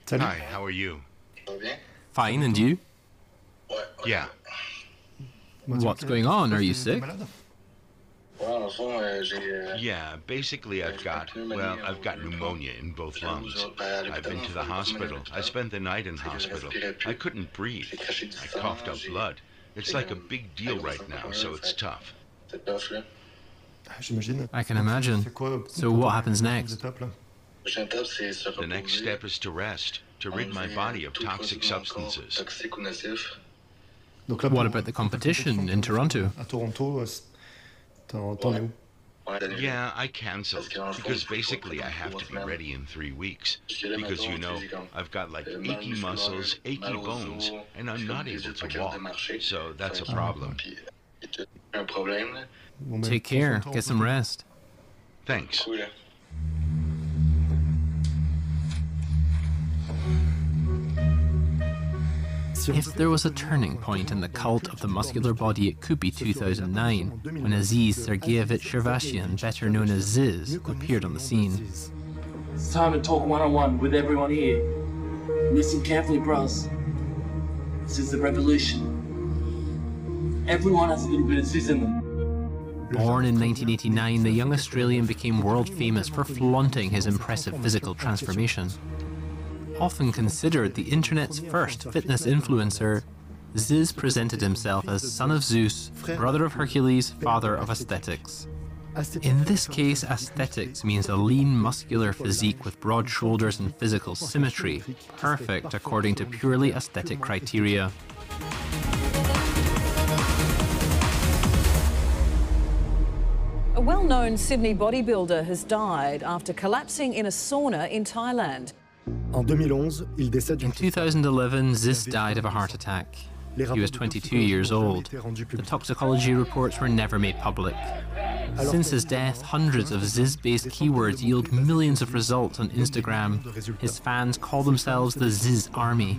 Salut. Hi, how are you? Fine, and you? Yeah. What's going on? Are you sick? Yeah, basically I've got pneumonia in both lungs. I've been to the hospital. I spent the night in hospital. I couldn't breathe. I coughed up blood. It's like a big deal right now, so it's tough. I can imagine. So what happens next? The next step is to rest, to rid my body of toxic substances. What about the competition in Toronto? À Toronto, t'en es où? Yeah, I canceled, because basically I have to be ready in 3 weeks. Because, you know, I've got like achy muscles, achy bones, and I'm not able to walk. So that's a problem. Take care. Get some rest. Thanks. If there was a turning point in the cult of the muscular body, it could be 2009, when Aziz Sergeyevich Shervashian, better known as Ziz, appeared on the scene. It's time to talk one-on-one with everyone here. Listen carefully, bros. This is the revolution. Everyone has a little bit of Ziz in them. Born in 1989, the young Australian became world famous for flaunting his impressive physical transformation. Often considered the internet's first fitness influencer, Ziz presented himself as son of Zeus, brother of Hercules, father of aesthetics. In this case, aesthetics means a lean, muscular physique with broad shoulders and physical symmetry, perfect according to purely aesthetic criteria. A well-known Sydney bodybuilder has died after collapsing in a sauna in Thailand. En 2011, il décède In 2011, Ziz died of a heart attack. He was 22 years old. The toxicology reports were never made public. Since his death, hundreds of Ziz-based keywords yield millions of results on Instagram. His fans call themselves the Ziz Army.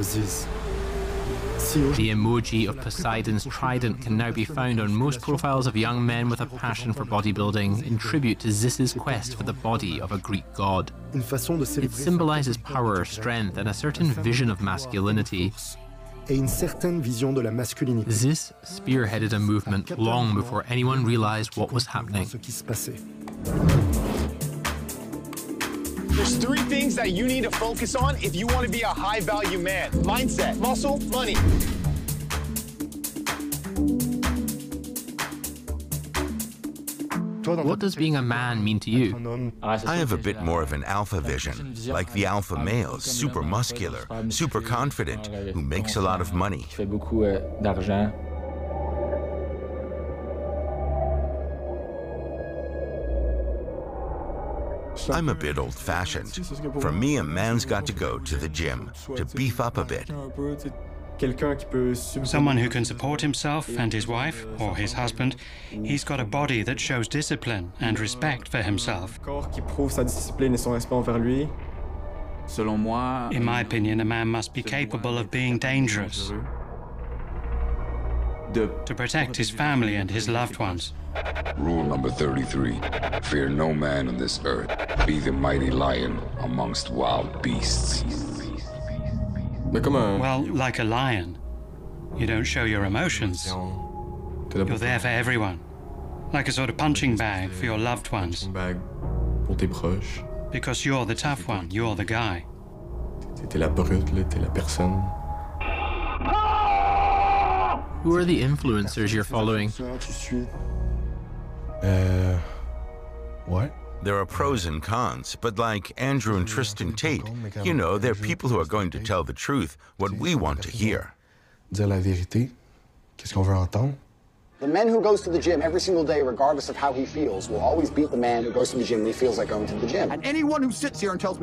The emoji of Poseidon's trident can now be found on most profiles of young men with a passion for bodybuilding, in tribute to Ziz's quest for the body of a Greek god. It symbolizes power, strength, and a certain vision of masculinity. Ziz spearheaded a movement long before anyone realized what was happening. There's 3 things that you need to focus on if you want to be a high-value man. Mindset, muscle, money. What does being a man mean to you? I have a bit more of an alpha vision, like the alpha male, super muscular, super confident, who makes a lot of money. I'm a bit old-fashioned. For me, a man's got to go to the gym, to beef up a bit. Someone who can support himself and his wife, or his husband. He's got a body that shows discipline and respect for himself. In my opinion, a man must be capable of being dangerous, to protect his family and his loved ones. Rule number 33, fear no man on this earth. Be the mighty lion amongst wild beasts. Well, like a lion. You don't show your emotions. You're there for everyone. Like a sort of punching bag for your loved ones. Because you're the tough one, you're the guy. Who are the influencers you're following? What? There are pros and cons, but like Andrew and Tristan Tate, you know, they're people who are going to tell the truth, what we want to hear. Dire la vérité? Qu'est-ce qu'on veut entendre? The man who goes to the gym every single day, regardless of how he feels, will always beat the man who goes to the gym when he feels like going to the gym. And anyone who sits here and tells me